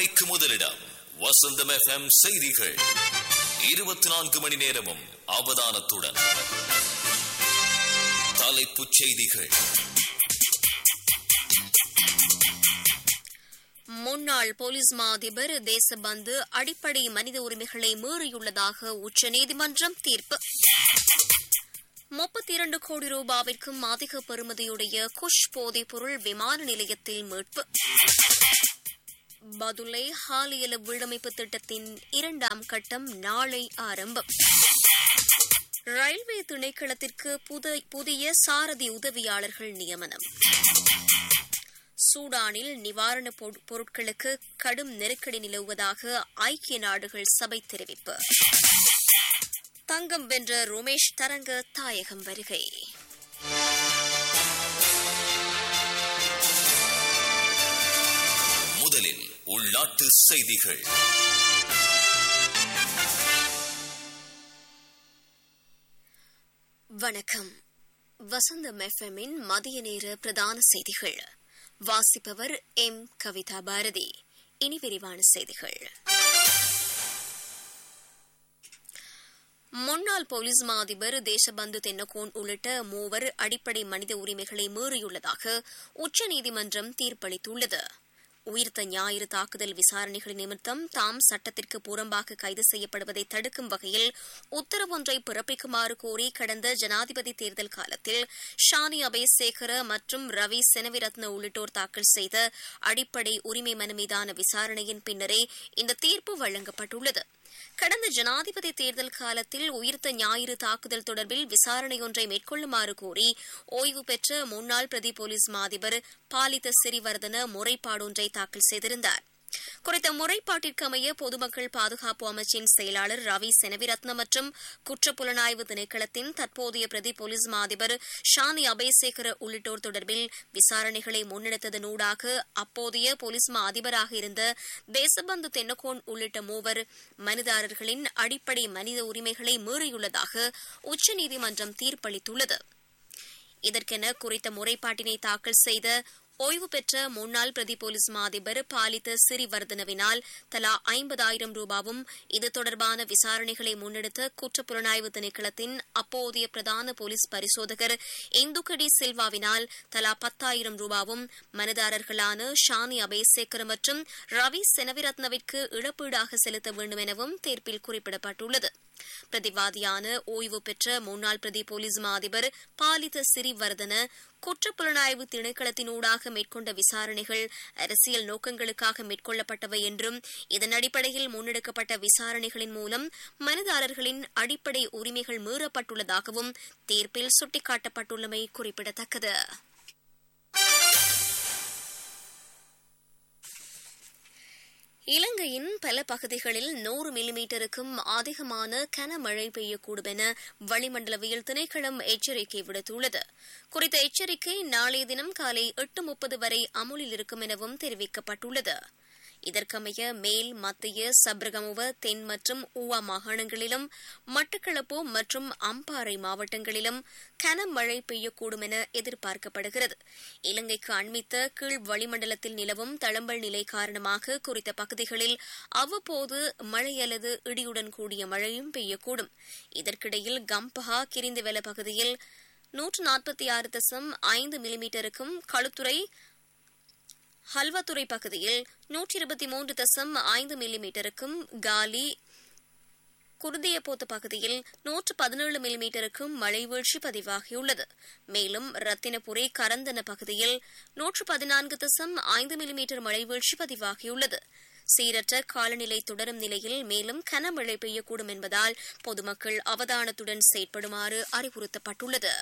உண்மைக்கு முதலிடம் வசந்தம் FM செய்திகள் 24 மணி நேரமும் அவதானத்துடன். தலைப்புச் செய்திகள். முன்னாள் போலீஸ் மா அதிபர் தேசபந்து அடிப்படை மனித உரிமைகளை மீறியுள்ளதாக உச்சநீதிமன்றம் தீர்ப்பு. 32 கோடி ரூபாவிற்கும் அதிக பெறுமதியுடைய குஷ் போதைப் பொருள் விமான நிலையத்தில் மீட்பு. பதுளை ஹாலியல வீடமைப்பு திட்டத்தின் 2ஆம் கட்டம் நாளை ஆரம்பம். ரயில்வே திணைக்களத்திற்கு புதிய சாரதி உதவியாளர்கள் நியமனம். சூடானில் நிவாரணப் பொருட்களுக்கு கடும் நெருக்கடி நிலவுவதாக ஐக்கிய நாடுகள் சபை தெரிவிப்பு. தங்கம் வென்ற ரோமேஷ் தரங்க தாயகம் வருகை. முதலில் உள்நாட்டு செய்திகள். வணக்கம். வசந்தம் எஃப்எம்மின் மதிய நேர பிரதான செய்திகள். வாசிப்பவர் எம் கவிதா பாரதி. இனி விரிவான செய்திகள். முன்னாள் போலீஸ் மா அதிபர் தேசபந்து தென்னகோன் உள்ளிட்ட 3 அடிப்படை மனித உரிமைகளை மீறியுள்ளதாக உச்சநீதிமன்றம் தீர்ப்பளித்துள்ளது. உயிர்த்த ஞாயிறு தாக்குதல் விசாரணைகள் நிமித்தம் தாம் சட்டத்திற்கு புறம்பாக கைது செய்யப்படுவதை தடுக்கும் வகையில் உத்தரவொன்றை பிறப்பிக்குமாறு கோரி கடந்த ஜனாதிபதி தேர்தல் காலத்தில் ஷானி அபேசேகர மற்றும் ரவி செனவிரத்ன உள்ளிட்டோர் தாக்கல் செய்த அடிப்படை உரிமை மனு மீதான விசாரணையின் பின்னரே இந்த தீர்ப்பு வழங்கப்பட்டுள்ளது. கடந்த ஜனாதிபதி தேர்தல் காலத்தில் உயிர்த்த ஞாயிறு தாக்குதல் தொடர்பில் விசாரணையொன்றை மேற்கொள்ளுமாறு கோரி ஓய்வு பெற்ற முன்னாள் பிரதி போலீஸ் மா அதிபர் பாலித சிறிவர்தன முறைப்பாடொன்றை தாக்கல் செய்திருந்தார். குறித்த முறைப்பாட்டிற்கு அமைய பொதுமக்கள் பாதுகாப்பு அமைச்சின் செயலாளர் ரவி செனவிரத்ன மற்றும் குற்றப்புலனாய்வு திணைக்களத்தின் தற்போதைய பிரதி போலீஸ் மா அதிபர் ஷானி அபேசேகர உள்ளிட்டோர் தொடர்பில் விசாரணைகளை முன்னெடுத்ததனூடாக அப்போதைய போலீஸ் மா அதிபராக இருந்த தேசபந்து தென்னகோன் உள்ளிட்ட 3 மனுதாரர்களின் அடிப்படை மனித உரிமைகளை மீறியுள்ளதாக உச்சநீதிமன்றம் தீர்ப்பளித்துள்ளது. இதற்கென குறித்த முறைப்பாட்டினை தாக்கல் செய்த ஓய்வு பெற்ற முன்னாள் பிரதி போலீஸ் மா அதிபர் பாலித சிறிவர்தனவினால் தலா 50,000 ரூபாவும், இது தொடர்பான விசாரணைகளை முன்னெடுத்த குற்றப்புலனாய்வு திணைக்களத்தின் அப்போதைய பிரதான போலீஸ் பரிசோதகர் இந்துக்கடி சில்வாவினால் தலா 10,000 ரூபாவும் மனுதாரர்களான ஷானி அபேசேகர் மற்றும் ரவி செனவிரத்னவிற்கு இழப்பீடாக செலுத்த வேண்டும் எனவும் தீர்ப்பில் குறிப்பிடப்பட்டுள்ளது. பிரதிவாதியான ஓய்வு பெற்ற முன்னாள் பிரதி போலீஸ் மா அதிபர் பாலித சிறிவர்தன குற்றப்புலனாய்வு திணைக்களத்தினூடாக மேற்கொண்ட விசாரணைகள் அரசியல் நோக்கங்களுக்காக மேற்கொள்ளப்பட்டவை என்றும் இதன் அடிப்படையில் முன்னெடுக்கப்பட்ட விசாரணைகளின் மூலம் மனுதாரர்களின் அடிப்படை உரிமைகள் மீறப்பட்டுள்ளதாகவும் தீர்ப்பில் சுட்டிக்காட்டப்பட்டுள்ளமை குறிப்பிடத்தக்கது. இலங்கையின் பல பகுதிகளில் 100 மில்லிமீட்டருக்கும் அதிகமான கனமழை பெய்யக்கூடும் என வளிமண்டலவியல் திணைக்களம் எச்சரிக்கை விடுத்துள்ளது. குறித்த எச்சரிக்கை நாளைய தினம் காலை 8:30 வரை அமுலில் இருக்கும் எனவும் தெரிவிக்கப்பட்டுள்ளது. இதற்கமைய மேல், மத்திய, சப்ரகமுவ, தென் மற்றும் ஊவா மாகாணங்களிலும் மட்டக்களப்பு மற்றும் அம்பாறை மாவட்டங்களிலும் கனமழை பெய்யக்கூடும் என எதிர்பார்க்கப்படுகிறது. இலங்கைக்கு அண்மித்த கீழ் வளிமண்டலத்தில் நிலவும் தளம்பல் நிலை காரணமாக குறித்த பகுதிகளில் அவ்வப்போது மழை அல்லது இடியுடன் கூடிய மழையும் பெய்யக்கூடும். இதற்கிடையில் கம்பஹா, கிரிந்துவெல பகுதியில் 146.5 மில்லிமீட்டருக்கும், களுத்துறை, ஹல்வத்துறை பகுதியில் 123.5 மில்லிமீட்டருக்கும், காலி, குருதியப்போத்து பகுதியில் 117 மில்லிமீட்டருக்கும் மழை வீழ்ச்சி பதிவாகியுள்ளது. மேலும் ரத்தினபுரி, கரந்தன பகுதியில் 114.5 மில்லிமீட்டர் மழை வீழ்ச்சி பதிவாகியுள்ளது. சீரற்ற காலநிலை தொடரும் நிலையில் மேலும் கனமழை பெய்யக்கூடும் என்பதால் பொதுமக்கள் அவதானத்துடன் செயற்படுமாறு அறிவுறுத்தப்பட்டுள்ளது.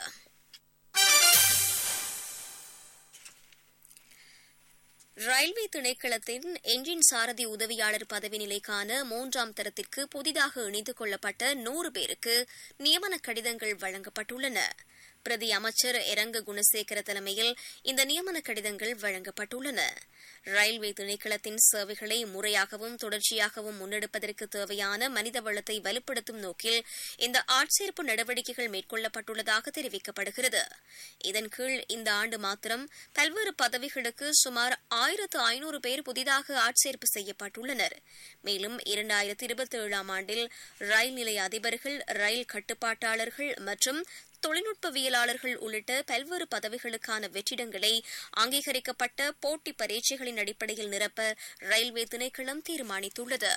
ரயில்வே திணைக்களத்தின் என்ஜின் சாரதி உதவியாளர் பதவி நிலைக்கான 3ஆம் தரத்திற்கு புதிதாக இணைத்துக் கொள்ளப்பட்ட 100 பேருக்கு நியமன கடிதங்கள் வழங்கப்பட்டுள்ளன. பிரதி அமைச்சர் இரங்க குணசேகர தலைமையில் இந்த நியமன கடிதங்கள் வழங்கப்பட்டுள்ளன. ரயில்வே திணைக்களத்தின் சேவைகளை முறையாகவும் தொடர்ச்சியாகவும் முன்னெடுப்பதற்கு தேவையான மனித வளத்தை வலுப்படுத்தும் நோக்கில் இந்த ஆட்சேர்ப்பு நடவடிக்கைகள் மேற்கொள்ளப்பட்டுள்ளதாக தெரிவிக்கப்படுகிறது. இதன் கீழ் இந்த ஆண்டு மாத்திரம் பல்வேறு பதவிகளுக்கு சுமார் 1500 பேர் புதிதாக ஆட்சேர்ப்பு செய்யப்பட்டுள்ளனர். மேலும் 2027 ஆண்டில் ரயில் நிலைய அதிபர்கள், ரயில் கட்டுப்பாட்டாளர்கள் மற்றும் தொழில்நுட்பவியலாளர்கள் உள்ளிட்ட பல்வேறு பதவிகளுக்கான வெற்றிடங்களை அங்கீகரிக்கப்பட்ட போட்டி பரீட்சைகளின் அடிப்படையில் நிரப்ப ரயில்வே திணைக்களம் தீர்மானித்துள்ளது.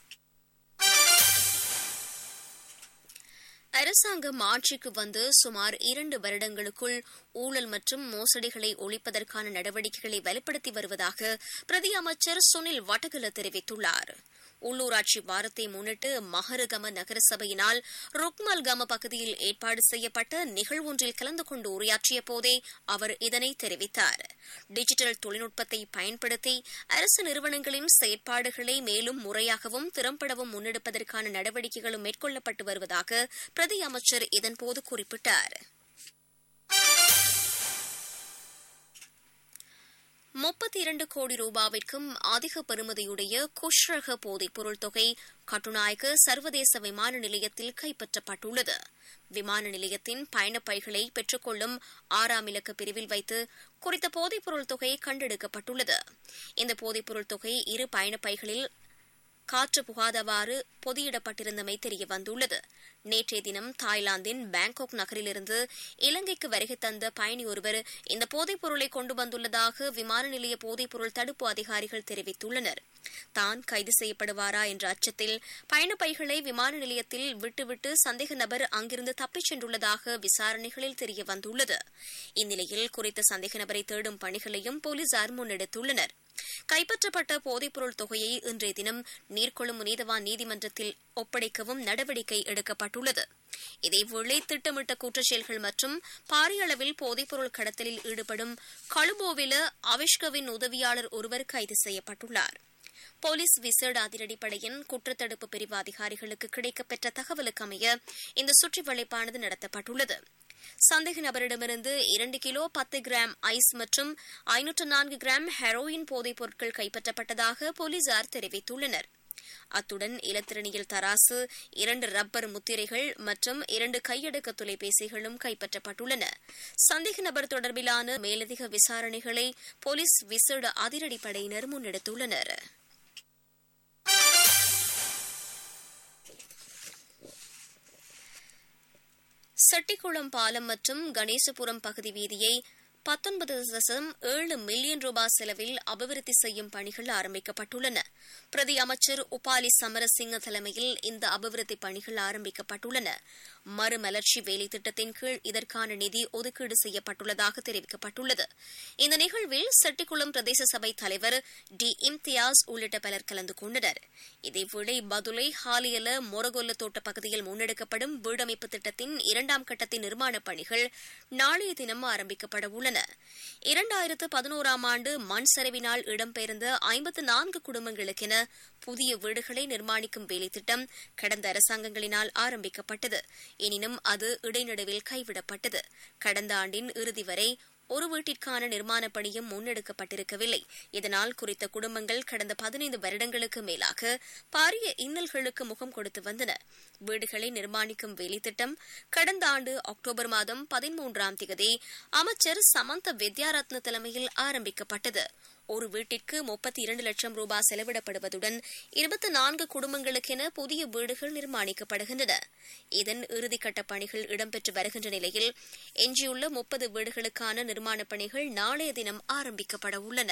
அரசாங்கம் ஆட்சிக்கு வந்து சுமார் 2 வருடங்களுக்குள் ஊழல் மற்றும் மோசடிகளை ஒழிப்பதற்கான நடவடிக்கைகளை வலுப்படுத்தி வருவதாக பிரதி அமைச்சர் சுனில் வட்டகல தெரிவித்துள்ளார். உள்ளூராட்சி வாரத்தை முன்னிட்டு மஹரகம நகரசபையினால் ருக்மல்கம பகுதியில் ஏற்பாடு செய்யப்பட்ட நிகழ்வொன்றில் கலந்து கொண்டு உரையாற்றிய போதே அவர் இதனை தெரிவித்தார். டிஜிட்டல் தொழில்நுட்பத்தை பயன்படுத்தி அரசு நிறுவனங்களின் செயற்பாடுகளை மேலும் முறையாகவும் திறம்படவும் முன்னெடுப்பதற்கான நடவடிக்கைகளும் மேற்கொள்ளப்பட்டு வருவதாக பிரதி அமைச்சர் இதன்போது குறிப்பிட்டார். 32 கோடி ரூபாவிற்கும் அதிக பெறுமதியுடைய குஷ்ரக போதைப் பொருள் தொகை கட்டுநாயக்க சர்வதேச விமான நிலையத்தில் கைப்பற்றப்பட்டுள்ளது. விமான நிலையத்தின் பயணப்பைகளை பெற்றுக்கொள்ளும் 6ஆம் இலக்க பிரிவில் வைத்து குறித்த போதைப் பொருள் தொகை கண்டெடுக்கப்பட்டுள்ளது. இந்த போதைப் பொருள் தொகை 2 பயணப்பைகளில் காற்று புகாதவாறு பொதியிடப்பட்டிருந்தமை தெரியவந்துள்ளது. நேற்றைய தினம் தாய்லாந்தின் பாங்காக் நகரிலிருந்து இலங்கைக்கு வருகை தந்த பயணி ஒருவர் இந்த போதைப் பொருளை கொண்டு வந்துள்ளதாக விமான நிலைய போதைப் பொருள் தடுப்பு அதிகாரிகள் தெரிவித்துள்ளனர். தான் கைது செய்யப்படுவாரா என்ற அச்சத்தில் பயணப்பைகளை விமான நிலையத்தில் விட்டுவிட்டு சந்தேக நபர் அங்கிருந்து தப்பிச் சென்றுள்ளதாக விசாரணைகளில் தெரியவந்துள்ளது. இந்நிலையில் குறித்த சந்தேக நபரை தேடும் பணிகளையும் போலீசார் முன்னெடுத்துள்ளனர். கைப்பற்றப்பட்ட போதைப்பொருள் தொகையை இன்றைய தினம் நீர்கொழும்பு நீதவான் நீதிமன்றத்தில் ஒப்படைக்கவும் நடவடிக்கை எடுக்கப்பட்டுள்ளது. இதேவேளை திட்டமிட்ட குற்றச்செயல்கள் மற்றும் பாரிய அளவில் போதைப்பொருள் கடத்தலில் ஈடுபடும் கழுபோவில அவிஷ்கவின் உதவியாளர் ஒருவர் கைது செய்யப்பட்டுள்ளார். போலீஸ் விசேட அதிரடிப்படையின் குற்றத்தடுப்பு பிரிவு அதிகாரிகளுக்கு கிடைக்கப்பெற்ற தகவலுக்கு அமைய இந்த சுற்றி வளைப்பானது நடத்தப்பட்டுள்ளது. சந்தேக நபரிடமிருந்து 2 கிலோ 10 கிராம் ஐஸ் மற்றும் 504 கிராம் ஹெரோயின் போதைப் பொருட்கள் கைப்பற்றப்பட்டதாக போலீசார் தெரிவித்துள்ளனர். அத்துடன் இலத்திரனியல் தராசு, 2 ரப்பர் முத்திரைகள் மற்றும் 2 கையடக்க தொலைபேசிகளும் கைப்பற்றப்பட்டுள்ளன. சந்தேக நபர் தொடர்பிலான மேலதிக விசாரணைகளை போலீஸ் விசேட அதிரடிப்படையினர் முன்னெடுத்துள்ளனர். செட்டிக்குளம் பாலம் மற்றும் கணேசபுரம் பகுதி வீதியை 19.7 மில்லியன் ரூபாய் செலவில் அபிவிருத்தி செய்யும் பணிகள் ஆரம்பிக்கப்பட்டுள்ளன. பிரதி அமைச்சர் உபாலி சமரசிங்க தலைமையில் இந்த அபிவிருத்தி பணிகள் ஆரம்பிக்கப்பட்டுள்ளன. மறுமலர்ச்சி வேலை திட்டத்தின் கீழ் இதற்கான நிதி ஒதுக்கீடு செய்யப்பட்டுள்ளதாக தெரிவிக்கப்பட்டுள்ளது. இந்த நிகழ்வில் செட்டிக்குளம் பிரதேச சபை தலைவர் டி இம்தியாஸ் உள்ளிட்ட பலர் கலந்து கொண்டனர். இதேவேளை பதுளை, ஹாலியல, மொரகொல்ல தோட்ட பகுதியில் முன்னெடுக்கப்படும் வீடமைப்பு திட்டத்தின் 2ஆம் கட்டத்தின் நிர்மாணப் பணிகள் நாளைய தினம் ஆரம்பிக்கப்பட உள்ளன. 2011ஆம் ஆண்டு மண் சரிவினால் இடம்பெயர்ந்த 54 குடும்பங்களுக்கென புதிய வீடுகளை நிர்மாணிக்கும் வேலைத்திட்டம் கடந்த அரசாங்கங்களினால் ஆரம்பிக்கப்பட்டது. எனினும் அது இடைநடுவில் கைவிடப்பட்டது. கடந்த ஆண்டின் இறுதி வரை ஒரு வீட்டிற்கான நிர்மாணப் பணியும் முன்னெடுக்கப்பட்டிருக்கவில்லை. இதனால் குறித்த குடும்பங்கள் கடந்த 15 வருடங்களுக்கு மேலாக பாரிய இன்னல்களுக்கு முகம் கொடுத்து வந்தன. வீடுகளை நிர்மாணிக்கும் வேலைத்திட்டம் கடந்த ஆண்டு அக்டோபர் மாதம் 13ஆம் தேதி அமைச்சர் சமந்த வித்யாரத்ன தலைமையில் ஆரம்பிக்கப்பட்டது. ஒரு வீட்டிற்கு 32 லட்சம் ரூபாய் செலவிடப்படுவதுடன் 24 குடும்பங்களுக்கென புதிய வீடுகள் நிர்மாணிக்கப்படுகின்றன. இதன் இறுதிக்கட்ட பணிகள் இடம்பெற்று வருகின்ற நிலையில் எஞ்சியுள்ள 30 வீடுகளுக்கான நிர்மாணப் பணிகள் நாளைய தினம் ஆரம்பிக்கப்பட உள்ளன.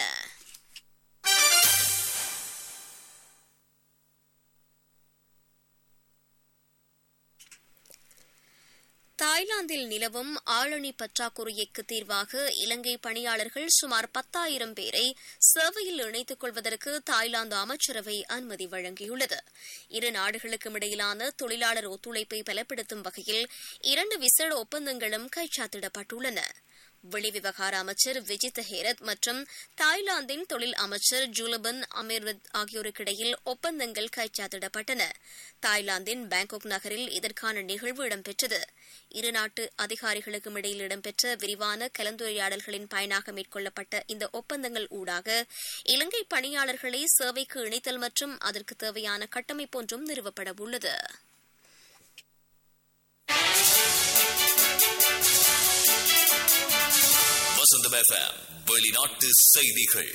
தாய்லாந்தில் நிலவும் ஆளணி பற்றாக்குறைக்கு தீர்வாக இலங்கை பணியாளர்கள் சுமார் 10,000 பேரை சேவையில் இணைத்துக் கொள்வதற்கு தாய்லாந்து அமைச்சரவை அனுமதி வழங்கியுள்ளது. இரு நாடுகளுக்கும் இடையிலான தொழிலாளர் ஒத்துழைப்பை பலப்படுத்தும் வகையில் 2 விசேட ஒப்பந்தங்களும் கைச்சாத்திடப்பட்டுள்ளன. வெளிவிவகார அமைச்சர் விஜித் ஹேரத் மற்றும் தாய்லாந்தின் தொழில் அமைச்சர் ஜூலபன் அமீர்வத் ஆகியோருக்கிடையில் ஒப்பந்தங்கள் கைச்சாத்திடப்பட்டன. தாய்லாந்தின் பாங்காக் நகரில் இதற்கான நிகழ்வு இடம்பெற்றது. இருநாட்டு அதிகாரிகளுக்கும் இடையில் இடம்பெற்ற விரிவான கலந்துரையாடல்களின் பயனாக மேற்கொள்ளப்பட்ட இந்த ஒப்பந்தங்கள் ஊடாக இலங்கை பணியாளர்களை சேவைக்கு இணைத்தல் மற்றும் அதற்கு தேவையான கட்டமைப்பு ஒன்றும் நிறுவப்பட உள்ளது. வசந்தம் FM வெளிநாட்டு செய்திகள்.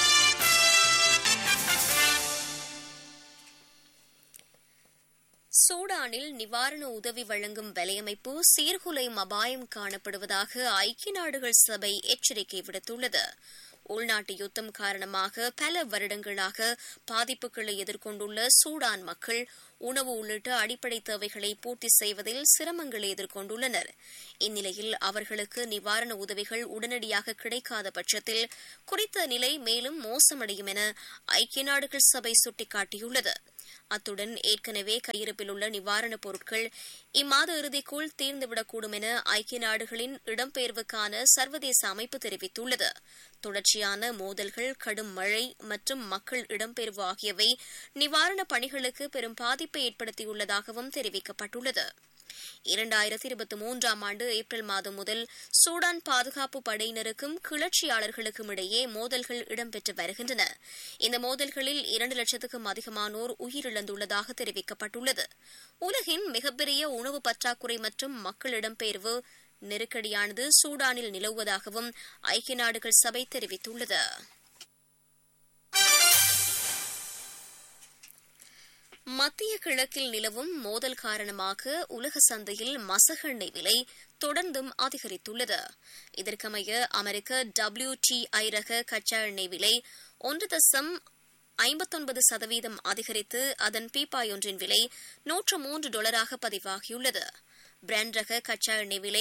சூடானில் நிவாரண உதவி வழங்கும் வலையமைப்பு சீர்குலையும் அபாயம் காணப்படுவதாக ஐக்கிய நாடுகள் சபை எச்சரிக்கை விடுத்துள்ளது. உள்நாட்டு யுத்தம் காரணமாக பல வருடங்களாக பாதிப்புகளை எதிர்கொண்டுள்ள சூடான் மக்கள் உணவு உள்ளிட்ட அடிப்படை தேவைகளை பூர்த்தி செய்வதில் சிரமங்களை எதிர்கொண்டுள்ளனர். இந்நிலையில் அவர்களுக்கு நிவாரண உதவிகள் உடனடியாக கிடைக்காத பட்சத்தில் குறித்த நிலை மேலும் மோசமடையும் என ஐக்கிய நாடுகள் சபை சுட்டிக்காட்டியுள்ளது. அத்துடன் ஏற்கனவே கையிருப்பில் உள்ள நிவாரணப் பொருட்கள் இம்மாத இறுதிக்குள் தீர்ந்துவிடக்கூடும் என ஐக்கிய நாடுகளின் இடம்பெயர்வுக்கான சர்வதேச அமைப்பு தெரிவித்துள்ளது. தொடர்ச்சியான மோதல்கள், கடும் மழை மற்றும் மக்கள் இடம்பெயர்வு ஆகியவை நிவாரணப் பணிகளுக்கு பெரும் பாதிப்பை ஏற்படுத்தியுள்ளதாகவும் தெரிவிக்கப்பட்டுள்ளது. 2023 ஆண்டு ஏப்ரல் மாதம் முதல் சூடான் பாதுகாப்பு படையினருக்கும் கிளர்ச்சியாளர்களுக்கும் இடையே மோதல்கள் இடம்பெற்று வருகின்றன. இந்த மோதல்களில் 2 லட்சத்துக்கும் அதிகமானோர் உயிரிழந்துள்ளதாக தெரிவிக்கப்பட்டுள்ளது. உலகின் மிகப்பெரிய உணவு பற்றாக்குறை மற்றும் மக்கள் இடம்பெயர்வு நெருக்கடியானது சூடானில் நிலவுவதாகவும் ஐக்கிய நாடுகள் சபை தெரிவித்துள்ளது. மத்திய கிழக்கில் நிலவும் மோதல் காரணமாக உலக சந்தையில் மசகு எண்ணெய் விலை தொடர்ந்தும் அதிகரித்துள்ளது. இதற்கமைய அமெரிக்க WTI ரக கச்சா எண்ணெய் விலை 1.59% அதிகரித்து அதன் பீப்பாய் ஒன்றின் விலை $103 பதிவாகியுள்ளது. பிராண்ட் ரக கச்சா எண்ணெய் விலை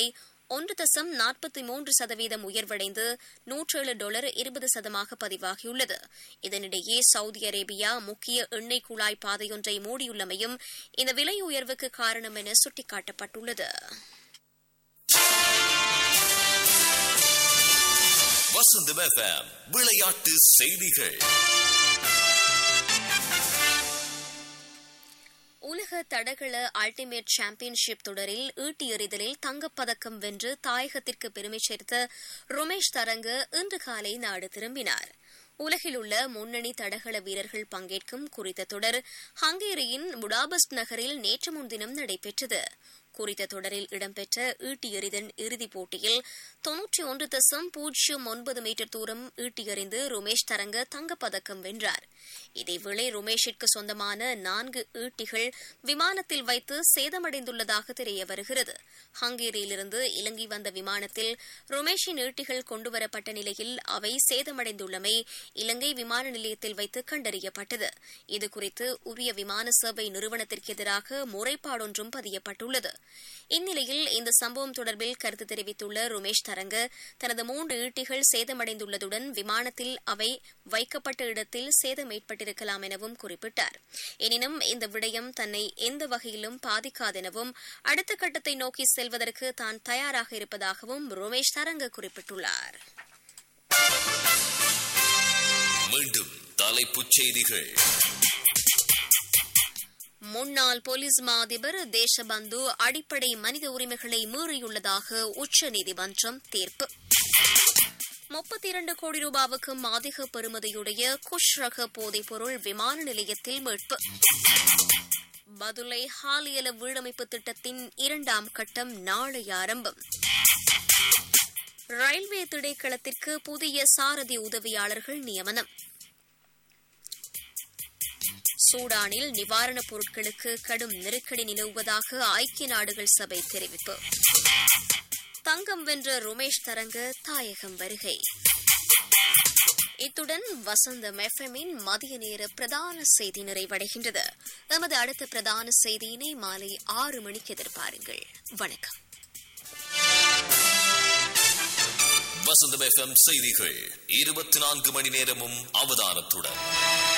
1.43% உயர்வடைந்து $107.20 பதிவாகியுள்ளது. இதனிடையே சவுதி அரேபியா முக்கிய எண்ணெய் குழாய் பாதையொன்றை மூடியுள்ளமையும் இந்த விலை உயர்வுக்கு காரணம் என சுட்டிக்காட்டப்பட்டுள்ளது. வசந்தம் FM விளையாட்டு செய்திகள். உலக தடகள அல்டிமேட் சாம்பியன்ஷிப் தொடரில் ஈட்டி எறிதலில் தங்கப்பதக்கம் வென்று தாயகத்திற்கு பெருமை சேர்த்த ரோமேஷ் தரங்க இன்று காலை நாடு திரும்பினார். உலகில் உள்ள முன்னணி தடகள வீரர்கள் பங்கேற்கும் குறித்த தொடர் ஹங்கேரியின் புடாபெஸ்ட் நகரில் நேற்று முன்தினம் நடைபெற்றது. குறித்த தொடரில் இடம்பெற்ற ஈட்டி எறிதல் இறுதிப் போட்டியில் 91.09 மீட்டர் தூரம் ஈட்டி எறிந்து ரோமேஷ் தரங்க தங்கப்பதக்கம் வென்றார். இதேவேளை ரோமேஷிற்கு சொந்தமான 4 ஈட்டிகள் விமானத்தில் வைத்து சேதமடைந்துள்ளதாக தெரிய வருகிறது. ஹங்கேரியிலிருந்து இலங்கை வந்த விமானத்தில் ரோமேஷின் ஈட்டிகள் கொண்டுவரப்பட்ட நிலையில் அவை சேதமடைந்துள்ளமை இலங்கை விமான நிலையத்தில் வைத்து கண்டறியப்பட்டது. இதுகுறித்து உரிய விமான சேவை நிறுவனத்திற்கு எதிராக முறைப்பாடொன்றும் பதியப்பட்டுள்ளது. இந்நிலையில் இந்த சம்பவம் தொடர்பில் கருத்து தெரிவித்துள்ள ரோமேஷ் தரங்க தனது 3 ஈட்டிகள் சேதமடைந்துள்ளதுடன் விமானத்தில் அவை வைக்கப்பட்ட இடத்தில் சேதம் ஏற்பட்டிருக்கலாம் எனவும் குறிப்பிட்டார். எனினும் இந்த விடயம் தன்னை எந்த வகையிலும் பாதிக்காதெனவும் அடுத்த கட்டத்தை நோக்கி செல்வதற்கு தான் தயாராக இருப்பதாகவும் ரோமேஷ் தரங்க குறிப்பிட்டுள்ளார். மீண்டும் தலைப்புச் செய்திகள். முன்னாள் போலீஸ் மா அதிபர் தேசபந்து அடிப்படை மனித உரிமைகளை மீறியுள்ளதாக உச்சநீதிமன்றம் தீர்ப்பு. 32 கோடி ரூபாவுக்கும் அதிக பெறுமதியுடைய குஷ் ரக போதைப்பொருள் விமான நிலையத்தில் மீட்பு. பதுளை ஹாலியல வீடமைப்பு திட்டத்தின் 2ஆம் கட்டம் நாளை ஆரம்பம். ரயில்வே திணைக்களத்திற்கு புதிய சாரதி உதவியாளர்கள் நியமனம். சூடானில் நிவாரணப் பொருட்களுக்கு கடும் நெருக்கடி நிலவுவதாக ஐக்கிய நாடுகள் சபை தெரிவிப்பு. தங்கம் வென்ற ரோமேஷ் தரங்க தாயகம் வருகை. இத்துடன் வசந்தம் FMஇன் மதிய நேர பிரதான செய்தி நிறைவடைகின்றது. எமது அடுத்த பிரதான செய்தியினை மாலை 6 மணிக்கு எதிர்பாருங்கள். வணக்கம். வசந்தம் FM செய்திகள் 24 மணி நேரமும் அவதானத்துடன்.